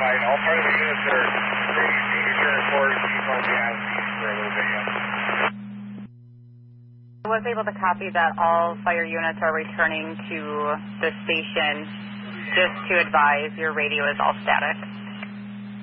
right. All part of the units are ready signature and forward on the IC for a little bit, yeah. I was able to copy that all fire units are returning to the station. Just to advise, your radio is all static.